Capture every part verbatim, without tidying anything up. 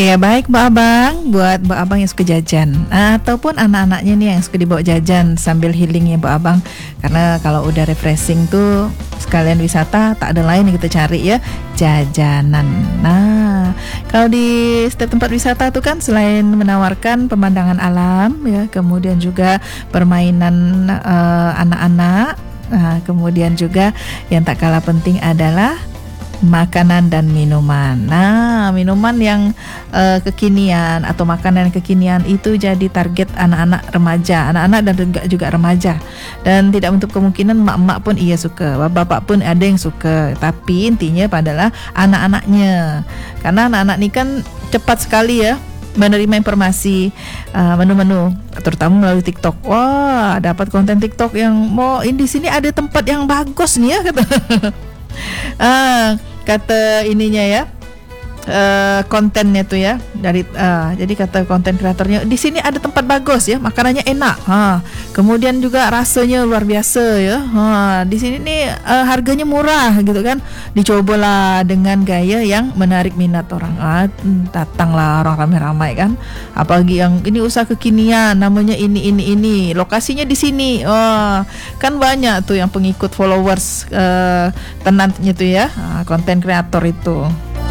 Ya baik Mbak Abang, buat Mbak Abang yang suka jajan ataupun anak-anaknya nih yang suka dibawa jajan sambil healing ya Mbak Abang. Karena kalau udah refreshing tuh sekalian wisata, tak ada lain yang kita cari ya, jajanan. Nah, kalau di setiap tempat wisata tuh kan selain menawarkan pemandangan alam ya, kemudian juga permainan uh, anak-anak, nah, kemudian juga yang tak kalah penting adalah makanan dan minuman. Nah, minuman yang uh, kekinian atau makanan yang kekinian itu jadi target anak-anak remaja, anak-anak dan juga, juga remaja. Dan tidak untuk kemungkinan mak-mak pun iya suka, bapak-bapak pun ada yang suka. Tapi intinya adalah anak-anaknya. Karena anak-anak ini kan cepat sekali ya menerima informasi uh, menu-menu, terutama melalui TikTok. Wah, dapat konten TikTok yang mau ini di sini ada tempat yang bagus nih ya kata. ah, kata ininya ya, uh, kontennya tuh ya dari uh, jadi kata konten kreatornya di sini ada tempat bagus ya, makanannya enak, ha, kemudian juga rasanya luar biasa ya, ha, di sini nih uh, harganya murah gitu kan, dicobalah dengan gaya yang menarik minat orang, ah, datanglah orang ramai-ramai kan, apalagi yang ini usaha kekinian namanya ini ini ini lokasinya di sini, oh, kan banyak tuh yang pengikut followers uh, tenantnya tuh ya, uh, konten kreator itu.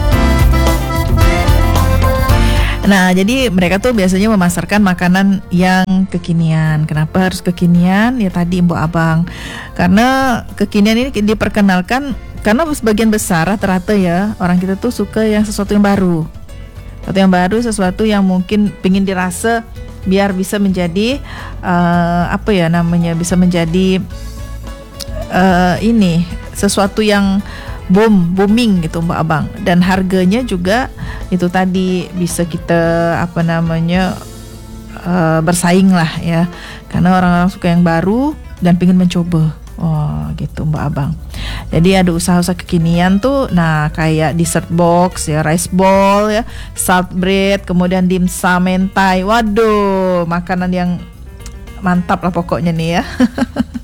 Nah, jadi mereka tuh biasanya memasarkan makanan yang kekinian. Kenapa harus kekinian? Ya tadi Mbok Abang. Karena kekinian ini diperkenalkan karena sebagian besar rata-rata ya orang kita tuh suka yang sesuatu yang baru. Sesuatu yang baru, sesuatu yang mungkin pingin dirasa biar bisa menjadi uh, apa ya namanya? Bisa menjadi uh, ini sesuatu yang boom, booming gitu Mbak Abang, dan harganya juga itu tadi bisa kita apa namanya uh, bersaing lah ya, karena orang-orang suka yang baru dan pengen mencoba, oh gitu Mbak Abang. Jadi ada usaha-usaha kekinian tuh, nah kayak dessert box ya, rice ball ya, salt bread, kemudian dimsum mentai, waduh makanan yang mantap lah pokoknya nih ya.